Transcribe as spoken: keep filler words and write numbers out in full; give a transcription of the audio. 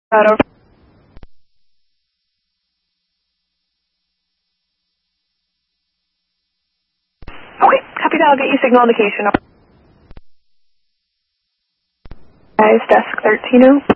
Got over. Okay, copy that. I'll get you signal indication. Guys, desk thirteen oh.